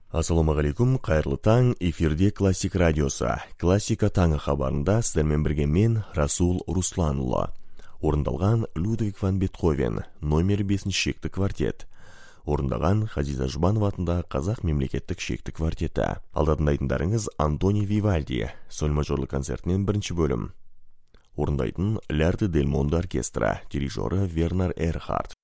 Ассаламағалейкум, қайырлы таң, эфирде Классик радиосы. Классика таңы хабарында сіздермен бірге мен, Расул Русланұлы. Орындалған Людвиг ван Бетховен, номер 5 шекті квартет. Орындаған Хазиза Жұбанова атындағы Қазақ мемлекеттік шекті квартеті. Алдатындайтындарыңыз Антони Вивальди, соль мажорлы концертінен бірінші бөлім. Орындайтын Лярды Дель Мондо оркестра, дирижері Вернер Эрхард,